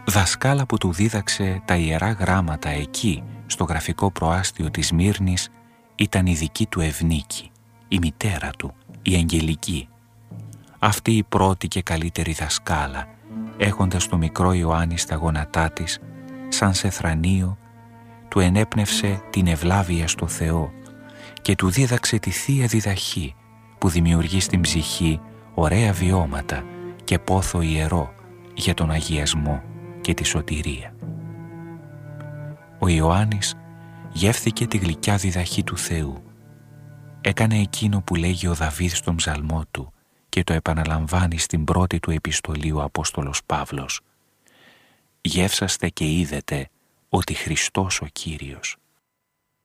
δασκάλα που του δίδαξε τα Ιερά Γράμματα εκεί, στο γραφικό προάστιο της Μύρνης, ήταν η δική του Ευνίκη, η μητέρα του, η Αγγελική. Αυτή η πρώτη και καλύτερη δασκάλα, έχοντας το μικρό Ιωάννη στα γόνατά της, σαν σε θρανείο, του ενέπνευσε την ευλάβεια στο Θεό και του δίδαξε τη Θεία Διδαχή που δημιουργεί στην ψυχή ωραία βιώματα και πόθο ιερό για τον αγιασμό και τη σωτηρία. Ο Ιωάννης γεύθηκε τη γλυκιά διδαχή του Θεού. Έκανε εκείνο που λέγει ο Δαβίδ στον ψαλμό του και το επαναλαμβάνει στην πρώτη του επιστολή ο Απόστολος Παύλος. «Γεύσαστε και είδετε ότι Χριστός ο Κύριος